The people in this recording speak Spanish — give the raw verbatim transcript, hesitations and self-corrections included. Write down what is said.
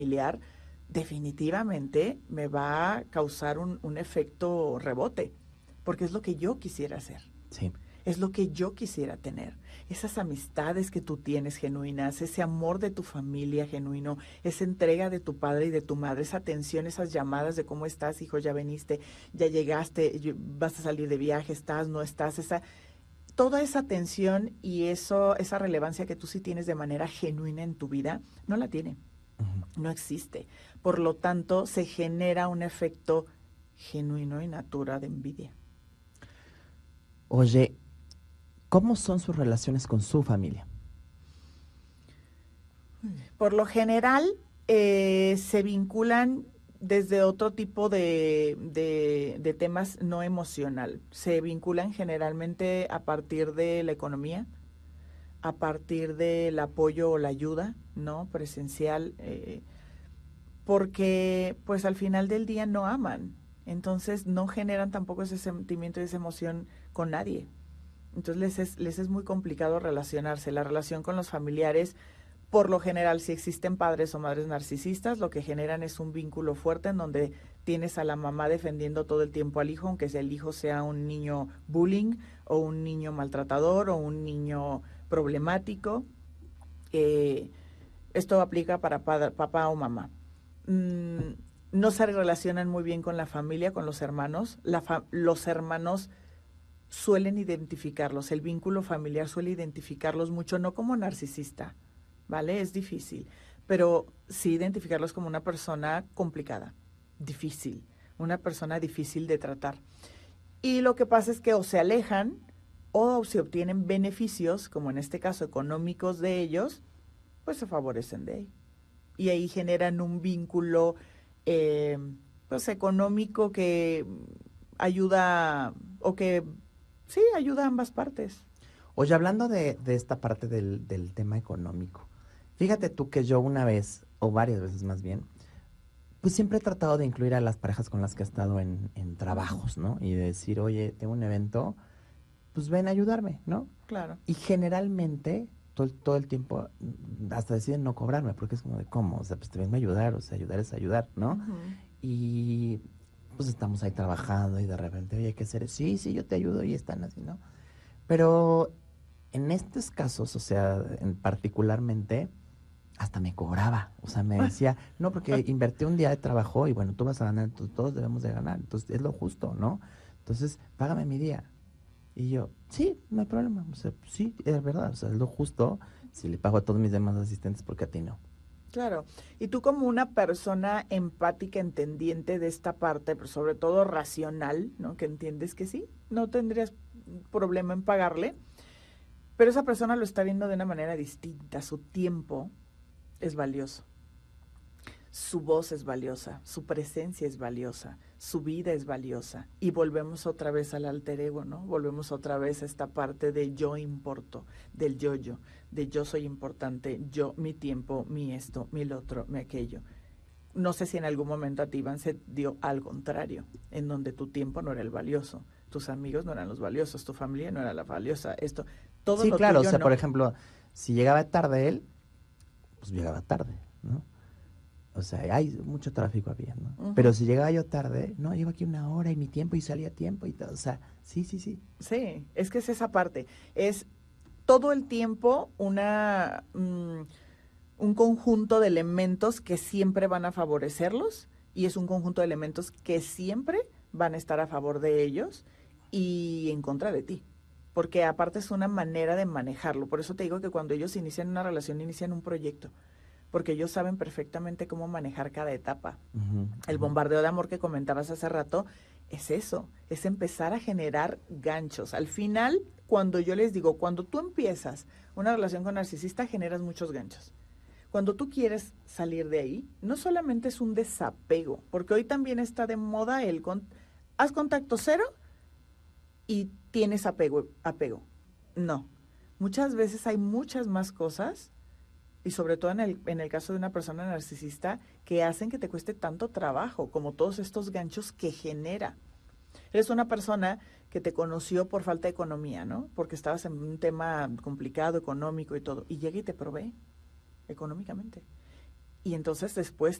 familiar, definitivamente me va a causar un, un efecto rebote, porque es lo que yo quisiera hacer. Sí. Es lo que yo quisiera tener. Esas amistades que tú tienes genuinas, ese amor de tu familia genuino, esa entrega de tu padre y de tu madre, esa atención, esas llamadas de cómo estás, hijo, ya veniste, ya llegaste, vas a salir de viaje, estás, no estás, esa, toda esa atención y eso, esa relevancia que tú sí tienes de manera genuina en tu vida, no la tiene, Uh-huh. no existe. Por lo tanto, se genera un efecto genuino y natural de envidia. Oye, ¿cómo son sus relaciones con su familia? Por lo general, eh, se vinculan desde otro tipo de, de, de temas no emocional. Se vinculan generalmente a partir de la economía, a partir del apoyo o la ayuda, ¿no? Presencial, eh, porque pues al final del día no aman. Entonces no generan tampoco ese sentimiento y esa emoción con nadie. Entonces les es, les es muy complicado relacionarse. La relación con los familiares, por lo general, si existen padres o madres narcisistas, lo que generan es un vínculo fuerte en donde tienes a la mamá defendiendo todo el tiempo al hijo, aunque sea el hijo sea un niño bullying o un niño maltratador o un niño problemático. Eh, esto aplica para pa- papá o mamá. Mm, no se relacionan muy bien con la familia, con los hermanos. La fa- los hermanos suelen identificarlos, el vínculo familiar suele identificarlos mucho, no como narcisista, ¿vale? Es difícil, pero sí identificarlos como una persona complicada, difícil, una persona difícil de tratar. Y lo que pasa es que o se alejan o se obtienen beneficios, como en este caso económicos de ellos, pues se favorecen de ahí. Y ahí generan un vínculo eh, pues económico que ayuda o que sí ayuda a ambas partes. Oye, hablando de, de esta parte del, del tema económico, fíjate tú que yo una vez, o varias veces más bien, pues siempre he tratado de incluir a las parejas con las que he estado en, en trabajos, ¿no? Y de decir, oye, tengo un evento, pues ven a ayudarme, ¿no? Claro. Y generalmente, todo, el- todo el tiempo, mm, hasta deciden no cobrarme, porque es como de, ¿cómo? O sea, pues te vengo a ayudar, o sea, ayudar es ayudar, ¿no? Uh-huh. Y pues estamos ahí trabajando y de repente, oye, hay que hacer, sí, sí, yo te ayudo y están así, ¿no? Pero en estos casos, o sea, en particularmente, hasta me cobraba, o sea, me decía, no, porque invertí un día de trabajo y bueno, tú vas a ganar, entonces todos debemos de ganar, entonces es lo justo, ¿no? Entonces, págame mi día. Y yo, sí, no hay problema, o sea, sí, es verdad, o sea, es lo justo si le pago a todos mis demás asistentes porque a ti no. Claro. Y tú como una persona empática, entendiente de esta parte, pero sobre todo racional, ¿no? Que entiendes que sí, no tendrías problema en pagarle, pero esa persona lo está viendo de una manera distinta. Su tiempo es valioso. Su voz es valiosa, su presencia es valiosa, su vida es valiosa. Y volvemos otra vez al alter ego, ¿no? Volvemos otra vez a esta parte de yo importo, del yo-yo, de yo soy importante, yo, mi tiempo, mi esto, mi lo otro, mi aquello. No sé si en algún momento a ti, Iván, se dio al contrario, en donde tu tiempo no era el valioso, tus amigos no eran los valiosos, tu familia no era la valiosa, esto, todo Sí, lo claro, o tuyo sea, por no. ejemplo, si llegaba tarde él, pues llegaba tarde, ¿no? O sea, hay mucho tráfico había, ¿no? Pero Uh-huh. si llegaba yo tarde, no, llevo aquí una hora y mi tiempo y salía a tiempo y todo. O sea, sí, sí, sí. Sí, es que es esa parte, es todo el tiempo una, mm, un conjunto de elementos que siempre van a favorecerlos y es un conjunto de elementos que siempre van a estar a favor de ellos y en contra de ti. Porque aparte es una manera de manejarlo. Por eso te digo que cuando ellos inician una relación, inician un proyecto. Porque ellos saben perfectamente cómo manejar cada etapa. Ujú, El ujú. bombardeo de amor que comentabas hace rato es eso, es empezar a generar ganchos. Al final, cuando yo les digo, cuando tú empiezas una relación con narcisista, generas muchos ganchos. Cuando tú quieres salir de ahí, no solamente es un desapego, porque hoy también está de moda el con, haz contacto cero y tienes apego, apego. No, muchas veces hay muchas más cosas y sobre todo en el, en el caso de una persona narcisista, que hacen que te cueste tanto trabajo, como todos estos ganchos que genera. Eres una persona que te conoció por falta de economía, ¿no? Porque estabas en un tema complicado, económico y todo, y llega y te provee económicamente. y entonces después